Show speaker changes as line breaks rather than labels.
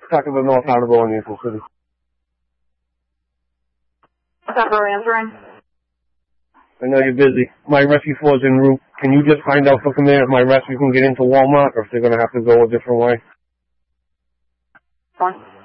Talk to the North, how to go in Union City.
What's up, we're answering?
I know you're busy. My rescue floor's en route. Can you just find out for command if my rescue can get into Walmart or if they're going to have to go a different way?
Fine.